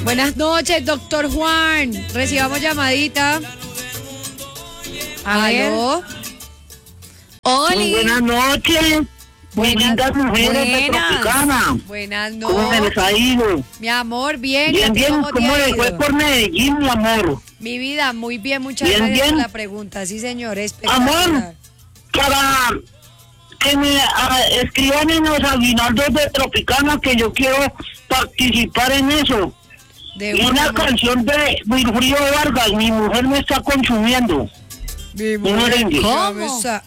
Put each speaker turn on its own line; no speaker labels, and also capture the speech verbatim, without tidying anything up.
Buenas noches, doctor Juan. Recibamos llamadita. ¿Aló?
Muy buenas noches. Muy
Buenas-
lindas mujeres de
buenas.
Tropicana.
Buenas
¿Cómo se les
noches.
ha ido?
Mi amor, bien. ¿y a
Bien,
ti
bien.
¿Cómo te
¿Cómo
ha
le fue
ido?
por Medellín, mi amor?
Mi vida, muy bien. Muchas
Bien,
gracias por
bien.
la pregunta. Sí, señor. Espectacular.
Amor, para que me ah, escriban en los aguinaldos de Tropicana que yo quiero participar en eso.
De
Y
una,
una
amor.
canción de Wilfrido Vargas, Mi mujer me está consumiendo.
Mi
Un merengue.
mujer
¿Cómo?
me está-